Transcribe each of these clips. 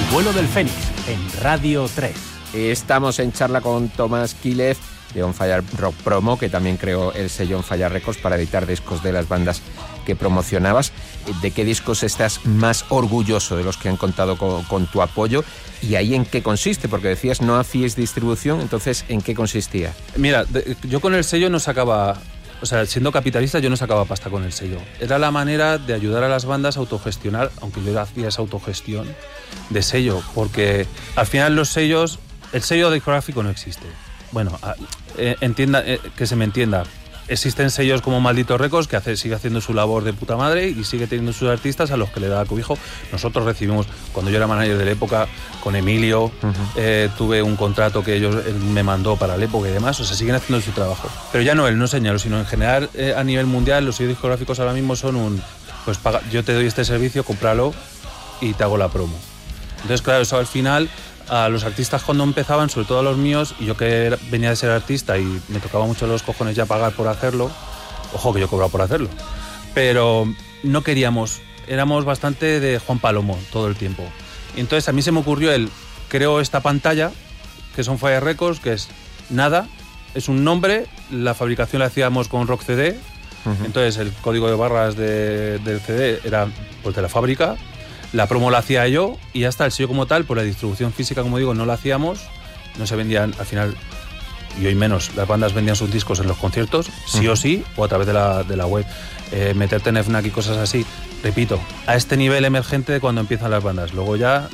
vuelo del Fénix, en Radio 3. Estamos en charla con Tomás Quílez de On Fire Rock Promo, que también creó el sello On Fire Records para editar discos de las bandas que promocionabas. ¿De qué discos estás más orgulloso de los que han contado con tu apoyo? ¿Y ahí en qué consiste? Porque decías no hacíais distribución, entonces ¿en qué consistía? Mira, yo con el sello no sacaba... O sea, siendo capitalista yo no sacaba pasta con el sello. Era la manera de ayudar a las bandas a autogestionar, aunque yo hacía esa autogestión de sello, porque al final los sellos, el sello discográfico no existe. Bueno, entienda, que se me entienda. Existen sellos como Maldito Records que sigue haciendo su labor de puta madre y sigue teniendo sus artistas a los que le da cobijo. Nosotros recibimos, cuando yo era manager de la época, con Emilio, tuve un contrato que él me mandó para la época y demás, o sea, siguen haciendo su trabajo. Pero ya no él, no señalo, sino en general a nivel mundial los sellos discográficos ahora mismo son pues yo te doy este servicio, cómpralo y te hago la promo. Entonces, claro, eso al final... A los artistas cuando empezaban, sobre todo a los míos, y yo que venía de ser artista y me tocaba mucho los cojones ya pagar por hacerlo, ojo que yo cobraba por hacerlo, pero no queríamos, éramos bastante de Juan Palomo todo el tiempo. Y entonces a mí se me ocurrió creo esta pantalla, que es On Fire Records, que es nada, es un nombre, la fabricación la hacíamos con Rock CD, entonces el código de barras del CD era pues de la fábrica. La promo la hacía yo y ya está, el sello como tal, por la distribución física, como digo, no la hacíamos, no se vendían, al final, y hoy menos, las bandas vendían sus discos en los conciertos, sí o sí, o a través de la web. Meterte en FNAC y cosas así, repito, a este nivel emergente de cuando empiezan las bandas. Luego ya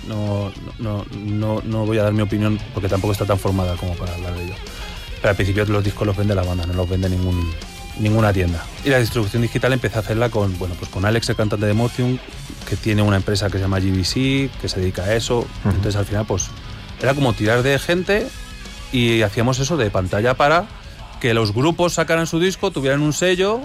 no voy a dar mi opinión porque tampoco está tan formada como para hablar de ello. Pero al principio los discos los vende la banda, no los vende ninguna tienda. Y la distribución digital empecé a hacerla con Alex, el cantante de Mortium, que tiene una empresa que se llama GBC, que se dedica a eso. Entonces al final pues era como tirar de gente y hacíamos eso de pantalla para que los grupos sacaran su disco, tuvieran un sello,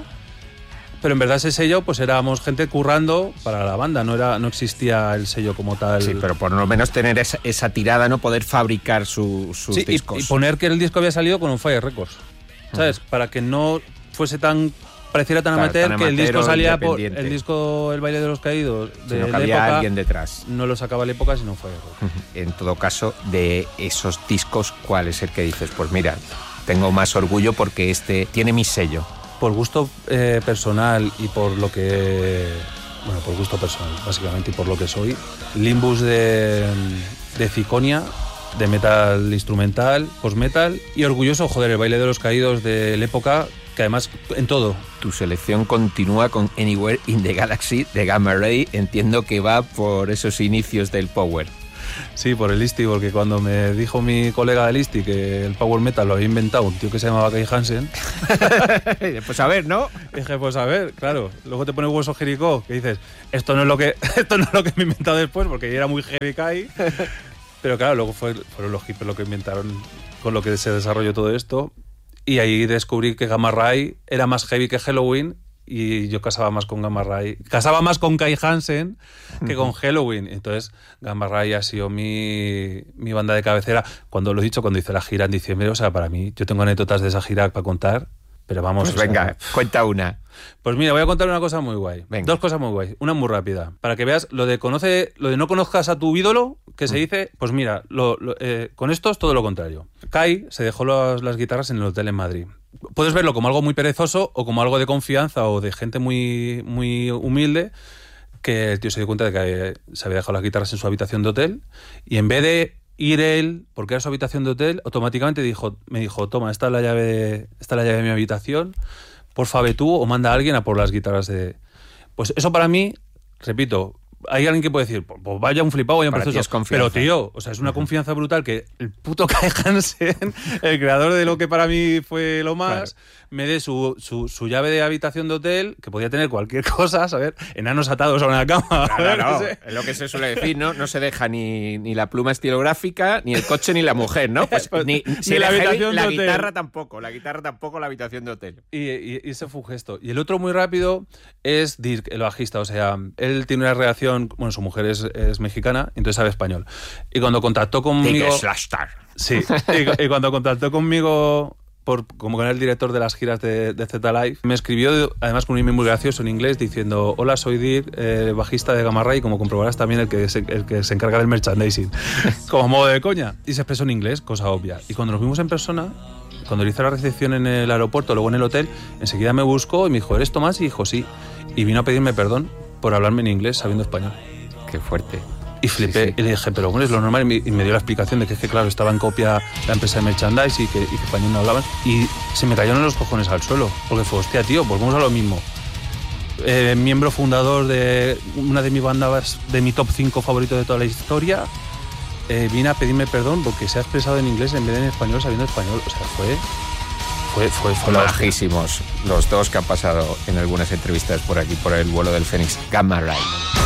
pero en verdad ese sello pues éramos gente currando para la banda, no existía el sello como tal. Sí, pero por lo menos tener esa tirada, no poder fabricar sus discos. Y poner que el disco había salido con On Fire Records, ¿sabes? Para que no fuese pareciera tan amateur que el disco salía por el disco El Baile de los Caídos de la había época, alguien detrás. no lo sacaba la época sino fue. En todo caso, de esos discos, ¿cuál es el que dices? Pues mira, tengo más orgullo porque este tiene mi sello. Por gusto personal y por lo que... Bueno, por gusto personal, básicamente, y por lo que soy. Limbus de Ciconia, de metal instrumental, post-metal, y orgulloso, joder, El Baile de los Caídos de la época, que además en todo. Tu selección continúa con Anywhere in the Galaxy de Gamma Ray. Entiendo que va por esos inicios del power. Sí, por el ISTI, porque cuando me dijo mi colega del ISTI que el power metal lo había inventado un tío que se llamaba Kai Hansen, pues a ver, ¿no? Dije, pues a ver, claro. Luego te pone Hueso Jericó, que dices, esto no es lo que me he inventado después, porque era muy heavy Kai. Pero claro, luego fueron los hippies lo que inventaron, con lo que se desarrolló todo esto. Y ahí descubrí que Gamma Ray era más heavy que Helloween, y yo casaba más con Gamma Ray. Casaba más con Kai Hansen que con Helloween. Entonces, Gamma Ray ha sido mi banda de cabecera. Cuando lo he dicho, cuando hice la gira en diciembre, o sea, para mí, yo tengo anécdotas de esa gira para contar, pero vamos... Pues venga, cuenta una. Pues mira, voy a contar una cosa muy guay. Venga. Dos cosas muy guay. Una muy rápida. Para que veas lo de no conozcas a tu ídolo, que se dice, pues mira, con esto es todo lo contrario. Kai se dejó las guitarras en el hotel en Madrid. Puedes verlo como algo muy perezoso o como algo de confianza o de gente muy, muy humilde, que el tío se dio cuenta de que se había dejado las guitarras en su habitación de hotel y en vez de ir él, porque era su habitación de hotel, automáticamente me dijo, toma, esta es la llave de mi habitación, porfa ve tú o manda a alguien a por las guitarras de... Pues eso para mí, repito, hay alguien que puede decir, pues vaya un flipado, vaya un precioso. Pero tío, o sea, es una confianza brutal que el puto Kai Hansen, el creador de lo que para mí fue lo más, claro, me dé su llave de habitación de hotel, que podía tener cualquier cosa, ¿sabes? Enanos atados a una cama. No, es lo que se suele decir, ¿no? No se deja ni la pluma estilográfica, ni el coche, ni la mujer, ¿no? Pues ni la habitación de hotel. La guitarra tampoco, la habitación de hotel. Y ese fue un gesto. Y el otro muy rápido es Dirk, el bajista, o sea, él tiene una relación, bueno, su mujer es mexicana, entonces sabe español. Y cuando contactó conmigo... Star. Sí, y cuando contactó conmigo como era el director de las giras de Z-Live, me escribió, además con un email muy gracioso en inglés, diciendo: hola, soy Dir, bajista de Gamma Ray, y como comprobarás también el que se encarga del merchandising, como modo de coña. Y se expresó en inglés, cosa obvia. Y cuando nos vimos en persona, cuando le hice la recepción en el aeropuerto, luego en el hotel, enseguida me buscó y me dijo: ¿eres Tomás? Y dijo: sí. Y vino a pedirme perdón por hablarme en inglés sabiendo español. Qué fuerte. Y flipé, sí. Y le dije: pero bueno, es lo normal. Y me dio la explicación de que es que, claro, estaba en copia la empresa de merchandising y que español no hablaban. Y se me cayeron los cojones al suelo, porque fue: hostia, tío, volvemos a lo mismo. Miembro fundador de una de mis bandas, de mi top 5 favorito de toda la historia, vine a pedirme perdón porque se ha expresado en inglés en vez de en español sabiendo español. O sea, fue majísimos los dos que han pasado en algunas entrevistas por aquí, por el vuelo del Fénix. Gamma Ray.